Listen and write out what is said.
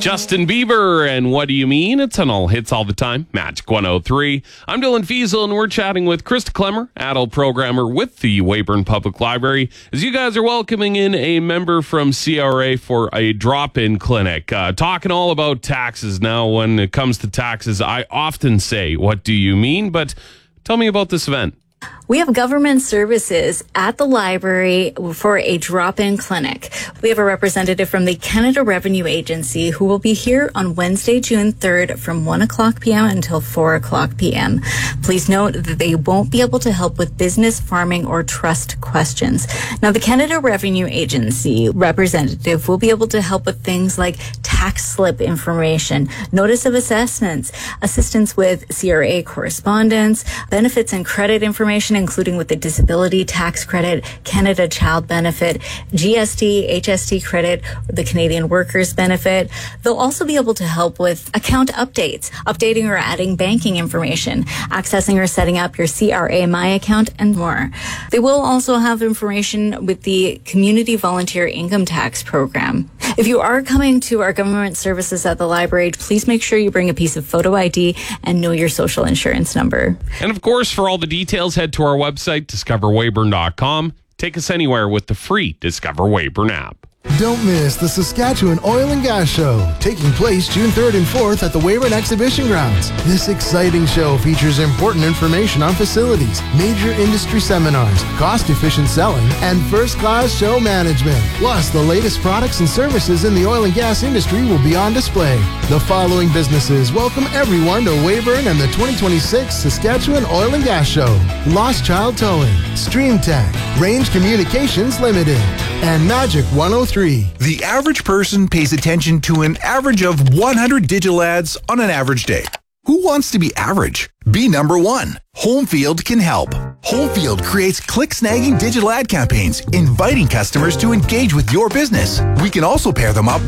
Justin Bieber, and What Do You Mean? It's on All Hits All the Time, Magic 103. I'm Dylan Fiesel, and we're chatting with Krista Klemmer, adult programmer with the Weyburn Public Library, as you guys are welcoming in a member from CRA for a drop-in clinic. Talking all about taxes. Now, when it comes to taxes, I often say, what do you mean? But tell me about this event. We have government services at the library for a drop-in clinic. We have a representative from the Canada Revenue Agency who will be here on Wednesday, June 3rd from 1 o'clock p.m. until 4 o'clock p.m. Please note that they won't be able to help with business, farming, or trust questions. Now, the Canada Revenue Agency representative will be able to help with things like tax slip information, notice of assessments, assistance with CRA correspondence, benefits and credit information, including with the disability tax credit, Canada Child Benefit, GST, HST credit, the Canadian Workers Benefit. They'll also be able to help with account updates, updating or adding banking information, accessing or setting up your CRA My account, and more. They will also have information with the Community Volunteer Income Tax Program. If you are coming to our government services at the library, please make sure you bring a piece of photo ID and know your social insurance number. And of course, for all the details, head to our website, discoverweyburn.com. Take us anywhere with the free Discover Weyburn app. Don't miss the Saskatchewan Oil and Gas Show, taking place June 3rd and 4th at the Weyburn Exhibition Grounds. This exciting show features important information on facilities, major industry seminars, cost-efficient selling, and first-class show management. Plus, the latest products and services in the oil and gas industry will be on display. The following businesses welcome everyone to Weyburn and the 2026 Saskatchewan Oil and Gas Show: Lost Child Towing, StreamTech, Range Communications Limited, and Magic 103. The average person pays attention to an average of 100 digital ads on an average day. Who wants to be average? Be number one. Homefield can help. Homefield creates click-snagging digital ad campaigns, inviting customers to engage with your business. We can also pair them up